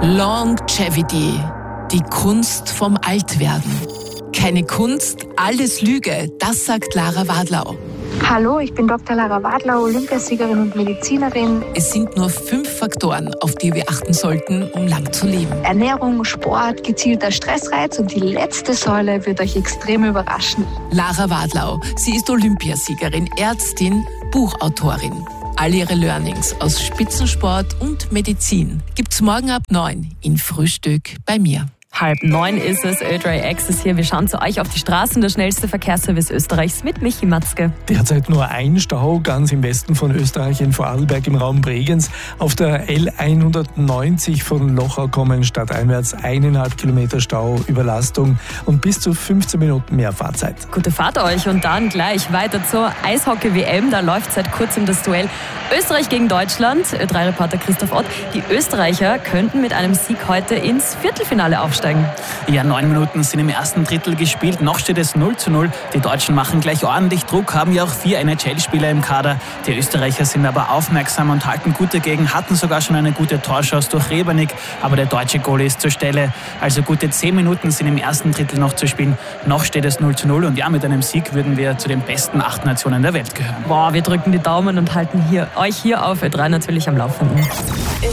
Longevity, die Kunst vom Altwerden. Keine Kunst, alles Lüge, das sagt Lara Wadlau. Hallo, ich bin Dr. Lara Wadlau, Olympiasiegerin und Medizinerin. Es sind nur 5 Faktoren, auf die wir achten sollten, um lang zu leben. Ernährung, Sport, gezielter Stressreiz und die letzte Säule wird euch extrem überraschen. Lara Wadlau, sie ist Olympiasiegerin, Ärztin, Buchautorin. All ihre Learnings aus Spitzensport und Medizin gibt's morgen ab 9 in Frühstück bei mir. 8:30 ist es, Ö3 Access hier. Wir schauen zu euch auf die Straßen, der schnellste Verkehrsservice Österreichs mit Michi Matzke. Derzeit nur ein Stau, ganz im Westen von Österreich in Vorarlberg im Raum Bregenz. Auf der L190 von Lochau kommen stadteinwärts 1,5 Kilometer Stau, Überlastung und bis zu 15 Minuten mehr Fahrzeit. Gute Fahrt euch und dann gleich weiter zur Eishockey-WM. Da läuft seit kurzem das Duell Österreich gegen Deutschland. Ö3-Reporter Christoph Ott. Die Österreicher könnten mit einem Sieg heute ins Viertelfinale aufsteigen. Ja, 9 Minuten sind im ersten Drittel gespielt. Noch steht es 0:0. Die Deutschen machen gleich ordentlich Druck, haben ja auch 4 NHL-Spieler im Kader. Die Österreicher sind aber aufmerksam und halten gut dagegen, hatten sogar schon eine gute Torchance durch Rebernik, aber der deutsche Goalie ist zur Stelle. Also gute 10 Minuten sind im ersten Drittel noch zu spielen. Noch steht es 0:0 und ja, mit einem Sieg würden wir zu den besten 8 Nationen der Welt gehören. Boah, wir drücken die Daumen und halten euch hier auf Ö3 natürlich am Laufenden.